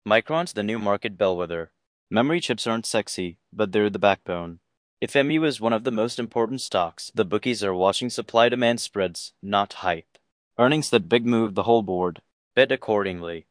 Micron's the new market bellwether. Memory chips aren't sexy, but they're the backbone. If MU is one of the most important stocks, the bookies are watching supply-demand spreads, not hype. Earnings that big move the whole board. Bet accordingly.